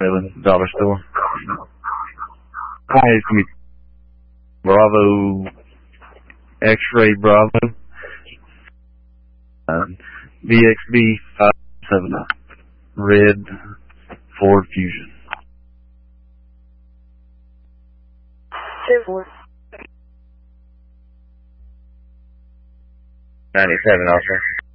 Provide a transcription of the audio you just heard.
Dollar store. Hi, it's me. Bravo, X-Ray Bravo, VXB 57, red Ford Fusion. 2-4. 97 also.